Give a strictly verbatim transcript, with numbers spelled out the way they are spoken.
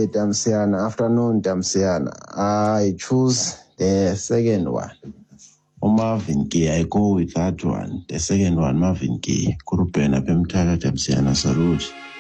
Tamsiana. Afternoon, Tamsiana. I choose the second one. Oh, Marvin Gaye. I go with that one. The second one, Marvin Gaye. Kurupena Pemtaka Tamsiana Saruj.